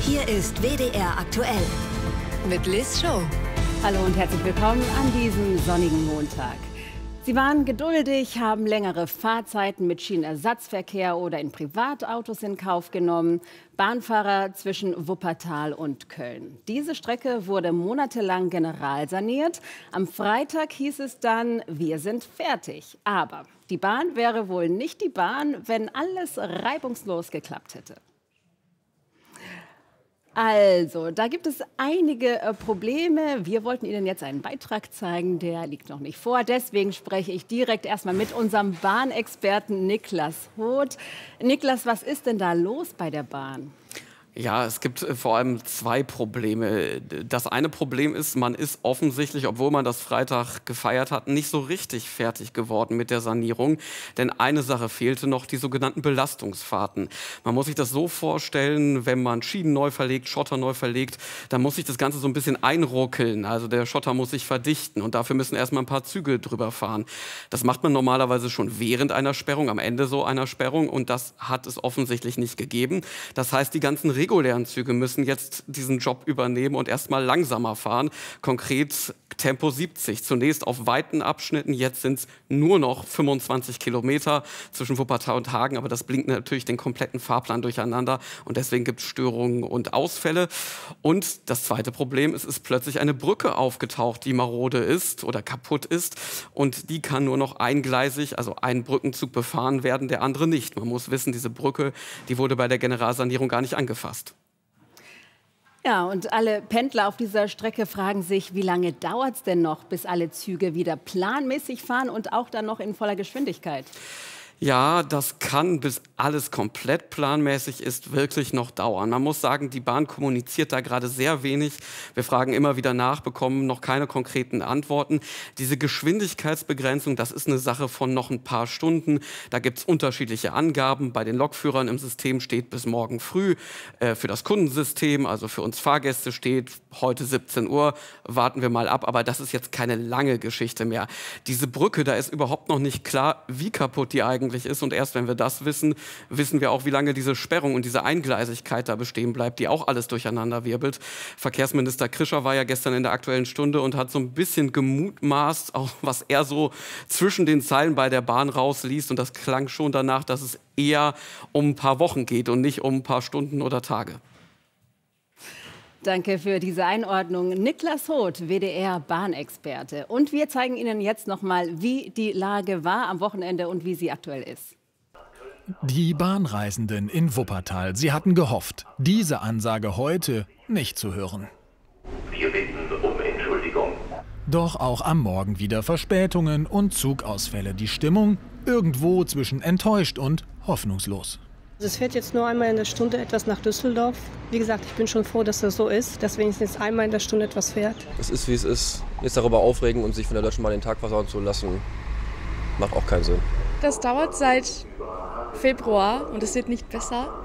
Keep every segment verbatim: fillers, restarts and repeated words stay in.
Hier ist W D R aktuell mit Liz Show. Hallo und herzlich willkommen an diesem sonnigen Montag. Sie waren geduldig, haben längere Fahrzeiten mit Schienenersatzverkehr oder in Privatautos in Kauf genommen. Bahnfahrer zwischen Wuppertal und Köln. Diese Strecke wurde monatelang generalsaniert. Am Freitag hieß es dann, wir sind fertig. Aber die Bahn wäre wohl nicht die Bahn, wenn alles reibungslos geklappt hätte. Also, da gibt es einige äh, Probleme. Wir wollten Ihnen jetzt einen Beitrag zeigen, der liegt noch nicht vor. Deswegen spreche ich direkt erstmal mit unserem Bahnexperten Niklas Hoth. Niklas, was ist denn da los bei der Bahn? Ja, es gibt vor allem zwei Probleme. Das eine Problem ist, man ist offensichtlich, obwohl man das Freitag gefeiert hat, nicht so richtig fertig geworden mit der Sanierung. Denn eine Sache fehlte noch, die sogenannten Belastungsfahrten. Man muss sich das so vorstellen, wenn man Schienen neu verlegt, Schotter neu verlegt, dann muss sich das Ganze so ein bisschen einruckeln. Also der Schotter muss sich verdichten und dafür müssen erstmal ein paar Züge drüber fahren. Das macht man normalerweise schon während einer Sperrung, am Ende so einer Sperrung, und das hat es offensichtlich nicht gegeben. Das heißt, die ganzen regulären Züge müssen jetzt diesen Job übernehmen und erstmal langsamer fahren. Konkret Tempo siebzig. Zunächst auf weiten Abschnitten, jetzt sind es nur noch fünfundzwanzig Kilometer zwischen Wuppertal und Hagen. Aber das bringt natürlich den kompletten Fahrplan durcheinander und deswegen gibt es Störungen und Ausfälle. Und das zweite Problem, es ist plötzlich eine Brücke aufgetaucht, die marode ist oder kaputt ist. Und die kann nur noch eingleisig, also ein Brückenzug befahren werden, der andere nicht. Man muss wissen, diese Brücke, die wurde bei der Generalsanierung gar nicht angefasst. Ja, und alle Pendler auf dieser Strecke fragen sich, wie lange dauert es denn noch, bis alle Züge wieder planmäßig fahren und auch dann noch in voller Geschwindigkeit? Ja, das kann, bis alles komplett planmäßig ist, wirklich noch dauern. Man muss sagen, die Bahn kommuniziert da gerade sehr wenig. Wir fragen immer wieder nach, bekommen noch keine konkreten Antworten. Diese Geschwindigkeitsbegrenzung, das ist eine Sache von noch ein paar Stunden. Da gibt es unterschiedliche Angaben. Bei den Lokführern im System steht bis morgen früh. Äh, für das Kundensystem, also für uns Fahrgäste, steht heute siebzehn Uhr. Warten wir mal ab. Aber das ist jetzt keine lange Geschichte mehr. Diese Brücke, da ist überhaupt noch nicht klar, wie kaputt die eigentlich ist. Und erst wenn wir das wissen, wissen wir auch, wie lange diese Sperrung und diese Eingleisigkeit da bestehen bleibt, die auch alles durcheinander wirbelt. Verkehrsminister Krischer war ja gestern in der Aktuellen Stunde und hat so ein bisschen gemutmaßt, auch was er so zwischen den Zeilen bei der Bahn rausliest. Und das klang schon danach, dass es eher um ein paar Wochen geht und nicht um ein paar Stunden oder Tage. Danke für diese Einordnung. Niklas Hoth, W D R-Bahnexperte. Und wir zeigen Ihnen jetzt noch mal, wie die Lage war am Wochenende und wie sie aktuell ist. Die Bahnreisenden in Wuppertal, sie hatten gehofft, diese Ansage heute nicht zu hören. Wir bitten um Entschuldigung. Doch auch am Morgen wieder Verspätungen und Zugausfälle. Die Stimmung irgendwo zwischen enttäuscht und hoffnungslos. Es fährt jetzt nur einmal in der Stunde etwas nach Düsseldorf. Wie gesagt, ich bin schon froh, dass das so ist, dass wenigstens einmal in der Stunde etwas fährt. Es ist, wie es ist. Jetzt darüber aufregen und sich von der Deutschen Bahn den Tag versauen zu lassen, macht auch keinen Sinn. Das dauert seit Februar und es wird nicht besser.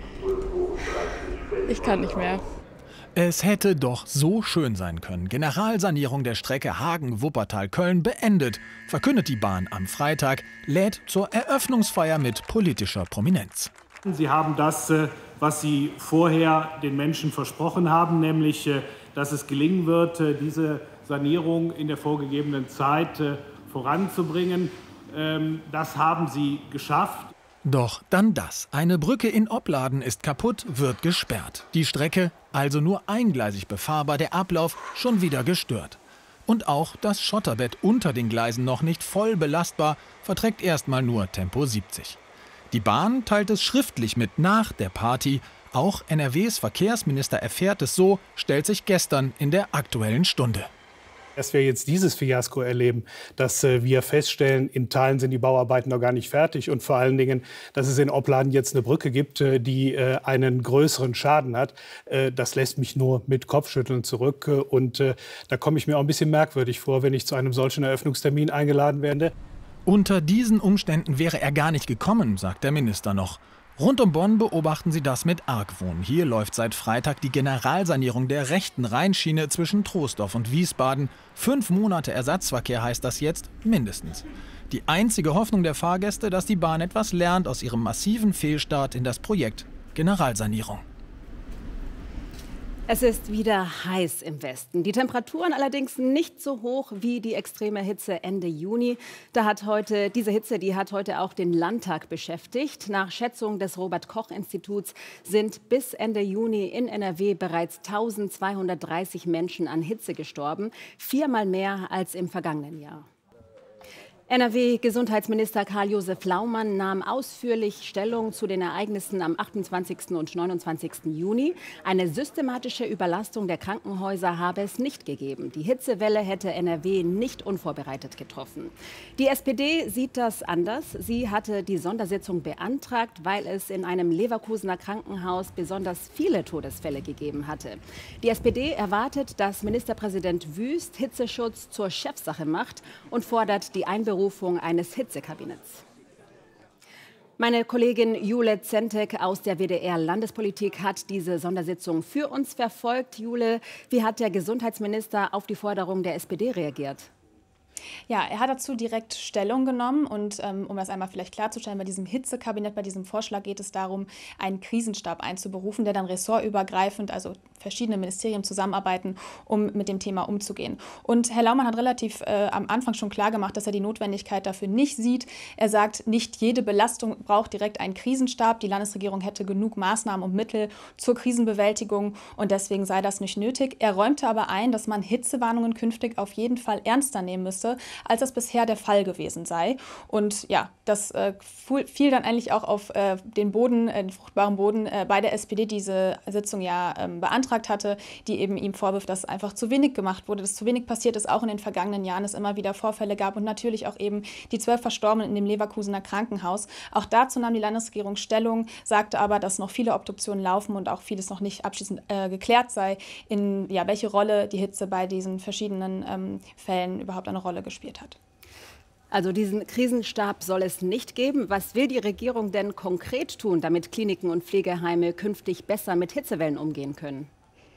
Ich kann nicht mehr. Es hätte doch so schön sein können. Generalsanierung der Strecke Hagen-Wuppertal-Köln beendet, verkündet die Bahn am Freitag, lädt zur Eröffnungsfeier mit politischer Prominenz. Sie haben das, was Sie vorher den Menschen versprochen haben, nämlich, dass es gelingen wird, diese Sanierung in der vorgegebenen Zeit voranzubringen. Das haben Sie geschafft. Doch dann das. Eine Brücke in Opladen ist kaputt, wird gesperrt. Die Strecke also nur eingleisig befahrbar, der Ablauf schon wieder gestört. Und auch das Schotterbett unter den Gleisen noch nicht voll belastbar, verträgt erstmal nur Tempo siebzig. Die Bahn teilt es schriftlich mit nach der Party. Auch N R Ws Verkehrsminister erfährt es so, stellt sich gestern in der Aktuellen Stunde. Dass wir jetzt dieses Fiasko erleben, dass äh, wir feststellen, in Teilen sind die Bauarbeiten noch gar nicht fertig und vor allen Dingen, dass es in Opladen jetzt eine Brücke gibt, äh, die äh, einen größeren Schaden hat, äh, das lässt mich nur mit Kopfschütteln zurück. Äh, und äh, da komme ich mir auch ein bisschen merkwürdig vor, wenn ich zu einem solchen Eröffnungstermin eingeladen werde. Unter diesen Umständen wäre er gar nicht gekommen, sagt der Minister noch. Rund um Bonn beobachten sie das mit Argwohn. Hier läuft seit Freitag die Generalsanierung der rechten Rheinschiene zwischen Troisdorf und Wiesbaden. Fünf Monate Ersatzverkehr heißt das jetzt mindestens. Die einzige Hoffnung der Fahrgäste, dass die Bahn etwas lernt aus ihrem massiven Fehlstart in das Projekt Generalsanierung. Es ist wieder heiß im Westen. Die Temperaturen allerdings nicht so hoch wie die extreme Hitze Ende Juni. Da hat heute, diese Hitze, die hat heute auch den Landtag beschäftigt. Nach Schätzung des Robert-Koch-Instituts sind bis Ende Juni in N R W bereits eintausendzweihundertdreißig Menschen an Hitze gestorben. Viermal mehr als im vergangenen Jahr. N R W-Gesundheitsminister Karl-Josef Laumann nahm ausführlich Stellung zu den Ereignissen am achtundzwanzigsten und neunundzwanzigsten Juni. Eine systematische Überlastung der Krankenhäuser habe es nicht gegeben. Die Hitzewelle hätte N R W nicht unvorbereitet getroffen. Die S P D sieht das anders. Sie hatte die Sondersitzung beantragt, weil es in einem Leverkusener Krankenhaus besonders viele Todesfälle gegeben hatte. Die S P D erwartet, dass Ministerpräsident Wüst Hitzeschutz zur Chefsache macht und fordert die Einberufung Berufung eines Hitzekabinetts. Meine Kollegin Jule Zentek aus der W D R-Landespolitik hat diese Sondersitzung für uns verfolgt. Jule, wie hat der Gesundheitsminister auf die Forderung der S P D reagiert? Ja, er hat dazu direkt Stellung genommen und ähm, um das einmal vielleicht klarzustellen, bei diesem Hitzekabinett, bei diesem Vorschlag geht es darum, einen Krisenstab einzuberufen, der dann ressortübergreifend, also verschiedene Ministerien zusammenarbeiten, um mit dem Thema umzugehen. Und Herr Laumann hat relativ äh, am Anfang schon klar gemacht, dass er die Notwendigkeit dafür nicht sieht. Er sagt, nicht jede Belastung braucht direkt einen Krisenstab. Die Landesregierung hätte genug Maßnahmen und Mittel zur Krisenbewältigung und deswegen sei das nicht nötig. Er räumte aber ein, dass man Hitzewarnungen künftig auf jeden Fall ernster nehmen müsse, als das bisher der Fall gewesen sei. Und ja, das äh, fiel dann eigentlich auch auf äh, den Boden, äh, den fruchtbaren Boden äh, bei der S P D, die diese Sitzung ja ähm, beantragt hatte, die eben ihm vorwirft, dass einfach zu wenig gemacht wurde, dass zu wenig passiert ist, auch in den vergangenen Jahren es immer wieder Vorfälle gab und natürlich auch eben die zwölf Verstorbenen in dem Leverkusener Krankenhaus. Auch dazu nahm die Landesregierung Stellung, sagte aber, dass noch viele Obduktionen laufen und auch vieles noch nicht abschließend äh, geklärt sei, in ja, welche Rolle die Hitze bei diesen verschiedenen ähm, Fällen überhaupt eine Rolle gespielt hat. Also diesen Krisenstab soll es nicht geben. Was will die Regierung denn konkret tun, damit Kliniken und Pflegeheime künftig besser mit Hitzewellen umgehen können?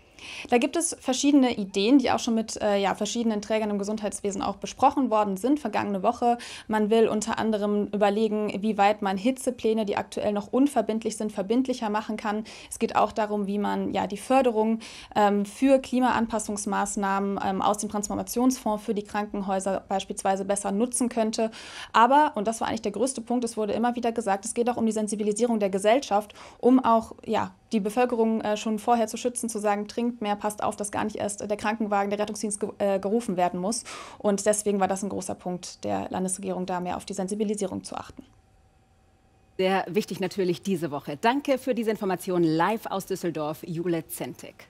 Da gibt es verschiedene Ideen, die auch schon mit äh, ja, verschiedenen Trägern im Gesundheitswesen auch besprochen worden sind, vergangene Woche. Man will unter anderem überlegen, wie weit man Hitzepläne, die aktuell noch unverbindlich sind, verbindlicher machen kann. Es geht auch darum, wie man ja, die Förderung ähm, für Klimaanpassungsmaßnahmen ähm, aus dem Transformationsfonds für die Krankenhäuser beispielsweise besser nutzen könnte. Aber, und das war eigentlich der größte Punkt, es wurde immer wieder gesagt, es geht auch um die Sensibilisierung der Gesellschaft, um auch ja, die Bevölkerung äh, schon vorher zu schützen, zu sagen, trinkt mehr, passt auf, dass gar nicht erst der Krankenwagen, der Rettungsdienst ge äh, gerufen werden muss. Und deswegen war das ein großer Punkt der Landesregierung, da mehr auf die Sensibilisierung zu achten. Sehr wichtig natürlich diese Woche. Danke für diese Information live aus Düsseldorf, Jule Zentek.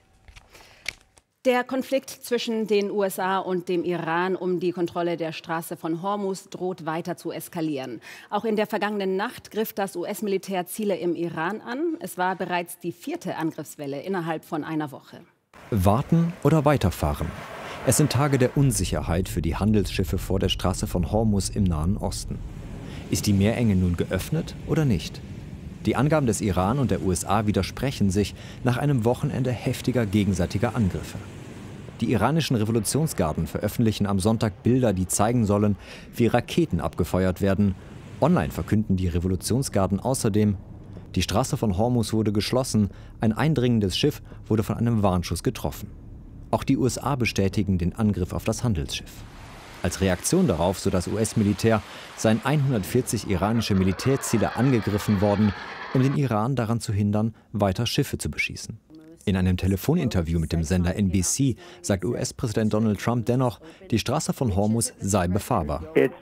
Der Konflikt zwischen den U S A und dem Iran um die Kontrolle der Straße von Hormuz droht weiter zu eskalieren. Auch in der vergangenen Nacht griff das U S-Militär Ziele im Iran an. Es war bereits die vierte Angriffswelle innerhalb von einer Woche. Warten oder weiterfahren? Es sind Tage der Unsicherheit für die Handelsschiffe vor der Straße von Hormuz im Nahen Osten. Ist die Meerenge nun geöffnet oder nicht? Die Angaben des Iran und der U S A widersprechen sich nach einem Wochenende heftiger gegenseitiger Angriffe. Die iranischen Revolutionsgarden veröffentlichen am Sonntag Bilder, die zeigen sollen, wie Raketen abgefeuert werden. Online verkünden die Revolutionsgarden außerdem, die Straße von Hormuz wurde geschlossen, ein eindringendes Schiff wurde von einem Warnschuss getroffen. Auch die U S A bestätigen den Angriff auf das Handelsschiff. Als Reaktion darauf, so das U S-Militär, seien hundertvierzig iranische Militärziele angegriffen worden, um den Iran daran zu hindern, weiter Schiffe zu beschießen. In einem Telefoninterview mit dem Sender N B C sagt U S-Präsident Donald Trump dennoch, die Straße von Hormuz sei befahrbar.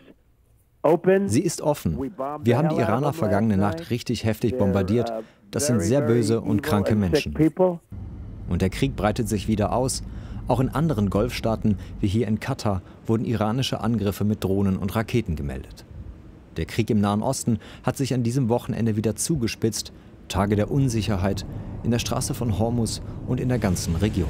Sie ist offen. Wir haben die Iraner vergangene Nacht richtig heftig bombardiert. Das sind sehr böse und kranke Menschen. Und der Krieg breitet sich wieder aus. Auch in anderen Golfstaaten, wie hier in Katar, wurden iranische Angriffe mit Drohnen und Raketen gemeldet. Der Krieg im Nahen Osten hat sich an diesem Wochenende wieder zugespitzt. Tage der Unsicherheit in der Straße von Hormuz und in der ganzen Region.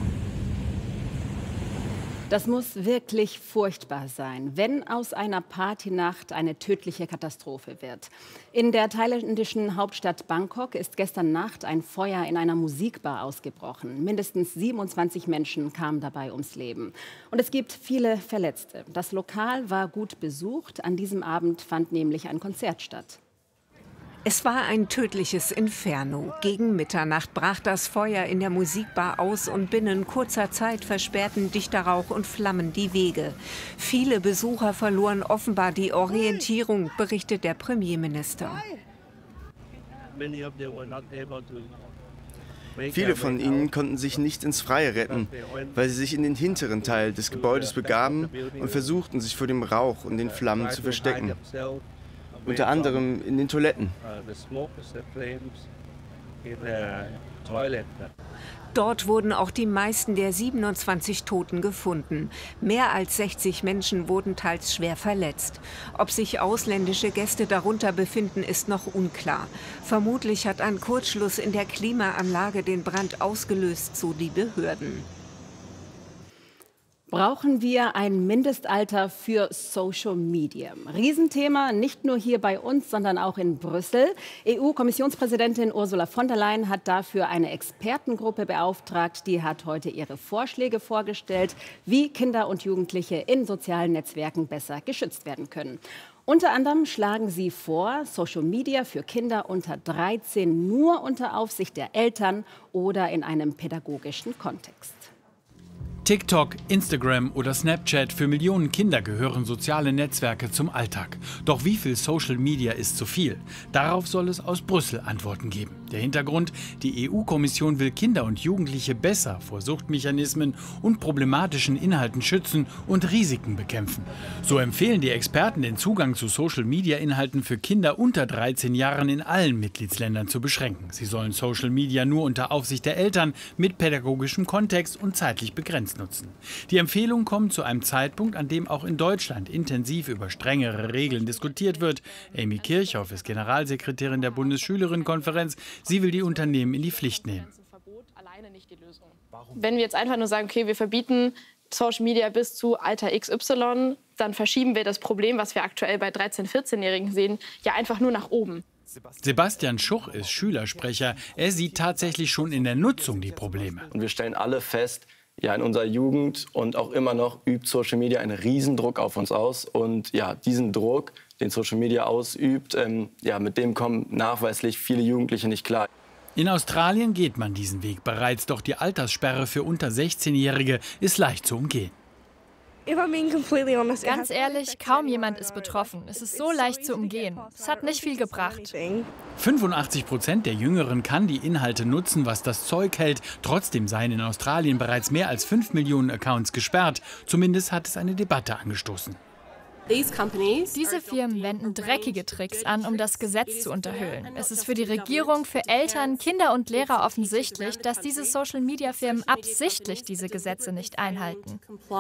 Das muss wirklich furchtbar sein, wenn aus einer Partynacht eine tödliche Katastrophe wird. In der thailändischen Hauptstadt Bangkok ist gestern Nacht ein Feuer in einer Musikbar ausgebrochen. Mindestens siebenundzwanzig Menschen kamen dabei ums Leben. Und es gibt viele Verletzte. Das Lokal war gut besucht. An diesem Abend fand nämlich ein Konzert statt. Es war ein tödliches Inferno. Gegen Mitternacht brach das Feuer in der Musikbar aus und binnen kurzer Zeit versperrten dichter Rauch und Flammen die Wege. Viele Besucher verloren offenbar die Orientierung, berichtet der Premierminister. Viele von ihnen konnten sich nicht ins Freie retten, weil sie sich in den hinteren Teil des Gebäudes begaben und versuchten, sich vor dem Rauch und den Flammen zu verstecken. Unter anderem in den Toiletten. Dort wurden auch die meisten der siebenundzwanzig Toten gefunden. Mehr als sechzig Menschen wurden teils schwer verletzt. Ob sich ausländische Gäste darunter befinden, ist noch unklar. Vermutlich hat ein Kurzschluss in der Klimaanlage den Brand ausgelöst, so die Behörden. Brauchen wir ein Mindestalter für Social Media? Riesenthema, nicht nur hier bei uns, sondern auch in Brüssel. E U-Kommissionspräsidentin Ursula von der Leyen hat dafür eine Expertengruppe beauftragt. Die hat heute ihre Vorschläge vorgestellt, wie Kinder und Jugendliche in sozialen Netzwerken besser geschützt werden können. Unter anderem schlagen sie vor, Social Media für Kinder unter dreizehn nur unter Aufsicht der Eltern oder in einem pädagogischen Kontext. TikTok, Instagram oder Snapchat, für Millionen Kinder gehören soziale Netzwerke zum Alltag. Doch wie viel Social Media ist zu viel? Darauf soll es aus Brüssel Antworten geben. Der Hintergrund: Die E U-Kommission will Kinder und Jugendliche besser vor Suchtmechanismen und problematischen Inhalten schützen und Risiken bekämpfen. So empfehlen die Experten, den Zugang zu Social-Media-Inhalten für Kinder unter dreizehn Jahren in allen Mitgliedsländern zu beschränken. Sie sollen Social Media nur unter Aufsicht der Eltern mit pädagogischem Kontext und zeitlich begrenzt nutzen. Die Empfehlung kommt zu einem Zeitpunkt, an dem auch in Deutschland intensiv über strengere Regeln diskutiert wird. Amy Kirchhoff ist Generalsekretärin der Bundesschülerinnenkonferenz. Sie will die Unternehmen in die Pflicht nehmen. Wenn wir jetzt einfach nur sagen, okay, wir verbieten Social Media bis zu Alter X Y, dann verschieben wir das Problem, was wir aktuell bei dreizehn-, vierzehnjährigen sehen, ja einfach nur nach oben. Sebastian Schuch ist Schülersprecher. Er sieht tatsächlich schon in der Nutzung die Probleme. Und wir stellen alle fest, ja, in unserer Jugend und auch immer noch übt Social Media einen Riesendruck auf uns aus. Und ja, diesen Druck, den Social Media ausübt, ähm, ja, mit dem kommen nachweislich viele Jugendliche nicht klar. In Australien geht man diesen Weg bereits, doch die Alterssperre für unter sechzehnjährige ist leicht zu umgehen. Ganz ehrlich, kaum jemand ist betroffen. Es ist so leicht zu umgehen. Es hat nicht viel gebracht. fünfundachtzig Prozent der Jüngeren kann die Inhalte nutzen, was das Zeug hält. Trotzdem seien in Australien bereits mehr als fünf Millionen Accounts gesperrt. Zumindest hat es eine Debatte angestoßen. Diese Firmen wenden dreckige Tricks an, um das Gesetz zu unterhöhlen. Es ist für die Regierung, für Eltern, Kinder und Lehrer offensichtlich, dass diese Social-Media-Firmen absichtlich diese Gesetze nicht einhalten.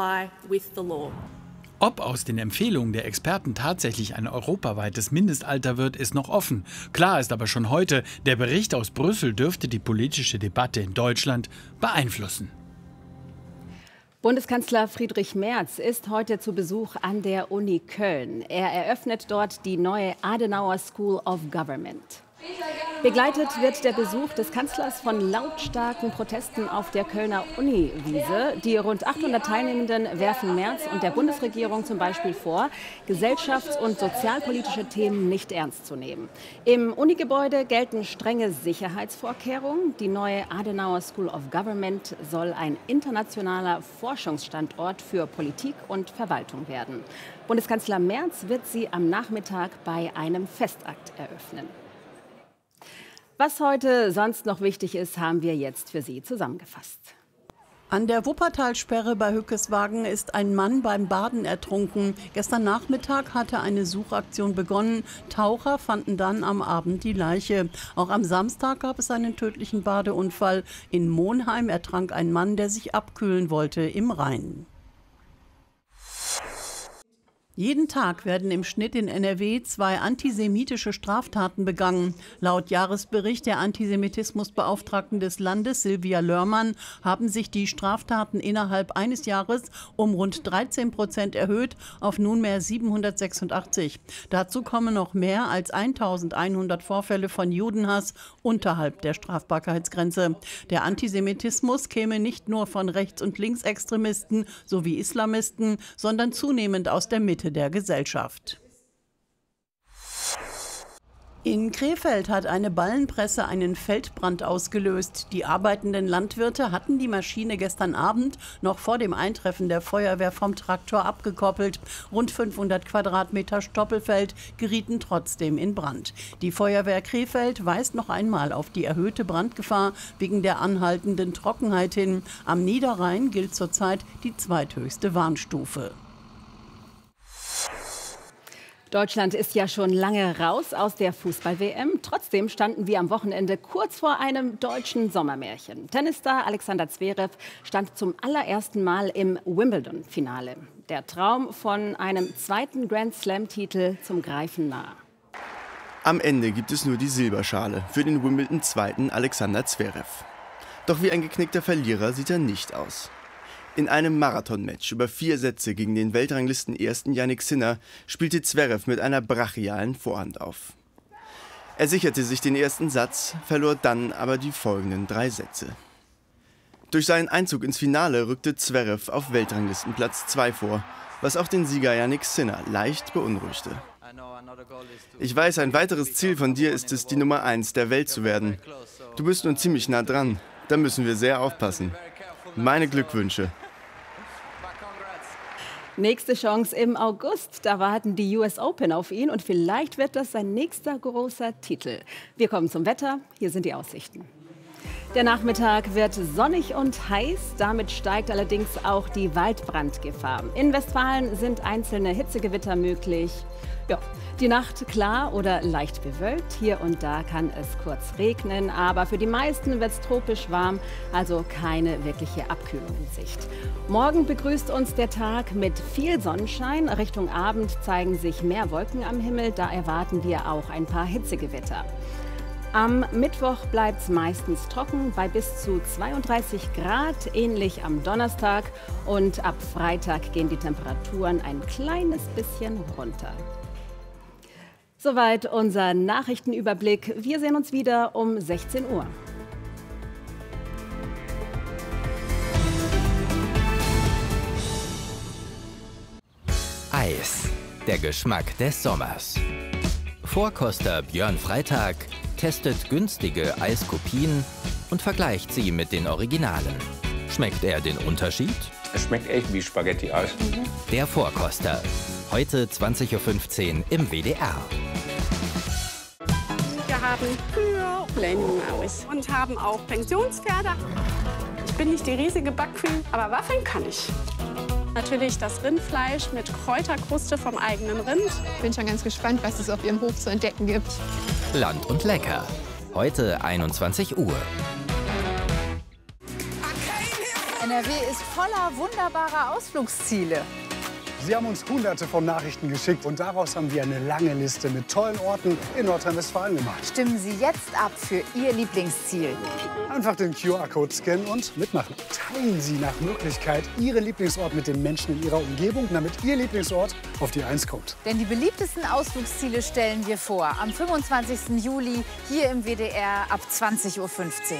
Ob aus den Empfehlungen der Experten tatsächlich ein europaweites Mindestalter wird, ist noch offen. Klar ist aber schon heute, der Bericht aus Brüssel dürfte die politische Debatte in Deutschland beeinflussen. Bundeskanzler Friedrich Merz ist heute zu Besuch an der Uni Köln. Er eröffnet dort die neue Adenauer School of Government. Begleitet wird der Besuch des Kanzlers von lautstarken Protesten auf der Kölner Uniwiese. Die rund achthundert Teilnehmenden werfen Merz und der Bundesregierung zum Beispiel vor, gesellschafts- und sozialpolitische Themen nicht ernst zu nehmen. Im Unigebäude gelten strenge Sicherheitsvorkehrungen. Die neue Adenauer School of Government soll ein internationaler Forschungsstandort für Politik und Verwaltung werden. Bundeskanzler Merz wird sie am Nachmittag bei einem Festakt eröffnen. Was heute sonst noch wichtig ist, haben wir jetzt für Sie zusammengefasst. An der Wuppertalsperre bei Hückeswagen ist ein Mann beim Baden ertrunken. Gestern Nachmittag hatte eine Suchaktion begonnen. Taucher fanden dann am Abend die Leiche. Auch am Samstag gab es einen tödlichen Badeunfall. In Monheim ertrank ein Mann, der sich abkühlen wollte im Rhein. Jeden Tag werden im Schnitt in N R W zwei antisemitische Straftaten begangen. Laut Jahresbericht der Antisemitismusbeauftragten des Landes, Silvia Lörmann, haben sich die Straftaten innerhalb eines Jahres um rund dreizehn Prozent erhöht auf nunmehr siebenhundertsechsundachtzig. Dazu kommen noch mehr als eintausendeinhundert Vorfälle von Judenhass unterhalb der Strafbarkeitsgrenze. Der Antisemitismus käme nicht nur von Rechts- und Linksextremisten sowie Islamisten, sondern zunehmend aus der Mitte der Gesellschaft. In Krefeld hat eine Ballenpresse einen Feldbrand ausgelöst. Die arbeitenden Landwirte hatten die Maschine gestern Abend noch vor dem Eintreffen der Feuerwehr vom Traktor abgekoppelt. Rund fünfhundert Quadratmeter Stoppelfeld gerieten trotzdem in Brand. Die Feuerwehr Krefeld weist noch einmal auf die erhöhte Brandgefahr wegen der anhaltenden Trockenheit hin. Am Niederrhein gilt zurzeit die zweithöchste Warnstufe. Deutschland ist ja schon lange raus aus der Fußball-W M. Trotzdem standen wir am Wochenende kurz vor einem deutschen Sommermärchen. Tennisstar Alexander Zverev stand zum allerersten Mal im Wimbledon-Finale. Der Traum von einem zweiten Grand-Slam-Titel zum Greifen nah. Am Ende gibt es nur die Silberschale für den Wimbledon-Zweiten Alexander Zverev. Doch wie ein geknickter Verlierer sieht er nicht aus. In einem Marathon-Match über vier Sätze gegen den Weltranglisten-Ersten Jannik Sinner spielte Zverev mit einer brachialen Vorhand auf. Er sicherte sich den ersten Satz, verlor dann aber die folgenden drei Sätze. Durch seinen Einzug ins Finale rückte Zverev auf Weltranglistenplatz zwei vor, was auch den Sieger Jannik Sinner leicht beunruhigte. Ich weiß, ein weiteres Ziel von dir ist es, die Nummer eins der Welt zu werden. Du bist nun ziemlich nah dran, da müssen wir sehr aufpassen. Meine Glückwünsche. Nächste Chance im August. Da warten die U S Open auf ihn und vielleicht wird das sein nächster großer Titel. Wir kommen zum Wetter. Hier sind die Aussichten. Der Nachmittag wird sonnig und heiß. Damit steigt allerdings auch die Waldbrandgefahr. In Westfalen sind einzelne Hitzegewitter möglich. Ja, die Nacht klar oder leicht bewölkt. Hier und da kann es kurz regnen, aber für die meisten wird es tropisch warm, also keine wirkliche Abkühlung in Sicht. Morgen begrüßt uns der Tag mit viel Sonnenschein. Richtung Abend zeigen sich mehr Wolken am Himmel, da erwarten wir auch ein paar Hitzegewitter. Am Mittwoch bleibt es meistens trocken bei bis zu zweiunddreißig Grad, ähnlich am Donnerstag. Und ab Freitag gehen die Temperaturen ein kleines bisschen runter. Soweit unser Nachrichtenüberblick. Wir sehen uns wieder um sechzehn Uhr. Eis, der Geschmack des Sommers. Vorkoster Björn Freitag testet günstige Eiskopien und vergleicht sie mit den Originalen. Schmeckt er den Unterschied? Es schmeckt echt wie Spaghetti-Eis. Mhm. Der Vorkoster. Heute zwanzig Uhr fünfzehn im W D R. Wir haben Kühe, Lendenmaus und haben auch Pensionspferde. Ich bin nicht die riesige Backqueen, aber waffeln kann ich. Natürlich das Rindfleisch mit Kräuterkruste vom eigenen Rind. Ich bin schon ganz gespannt, was es auf Ihrem Hof zu entdecken gibt. Land und Lecker. Heute einundzwanzig Uhr. N R W ist voller wunderbarer Ausflugsziele. Sie haben uns hunderte von Nachrichten geschickt und daraus haben wir eine lange Liste mit tollen Orten in Nordrhein-Westfalen gemacht. Stimmen Sie jetzt ab für Ihr Lieblingsziel. Einfach den Q R-Code scannen und mitmachen. Teilen Sie nach Möglichkeit Ihren Lieblingsort mit den Menschen in Ihrer Umgebung, damit Ihr Lieblingsort auf die Eins kommt. Denn die beliebtesten Ausflugsziele stellen wir vor. Am fünfundzwanzigsten Juli hier im W D R ab zwanzig Uhr fünfzehn.